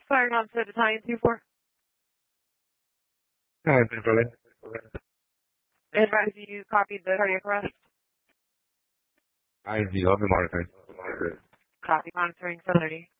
Firing on to Battalion 2-4. Hi, Berlin. Advise you copied the cardiac arrest. I see. I'll be monitoring. Copy monitoring 730.